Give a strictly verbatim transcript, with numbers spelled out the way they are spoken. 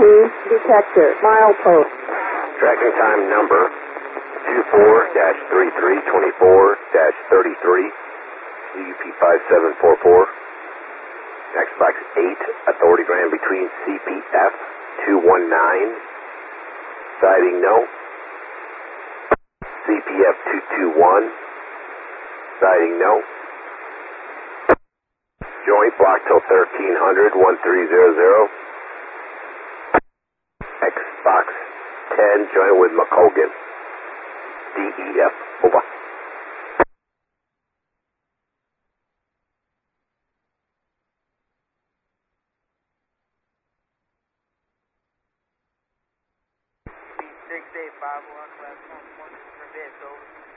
Team Detector, milepost. Tracking time number two four three three two four thirty-three, C U P five seven four four. Next box eight, authority ran between C P F two one nine, siding no. C P F two two one, siding no. Joint block till thirteen hundred, one three zero zero. X box ten, joint with McColgan. D E F, over. six eight five one, last one, one for bits, over.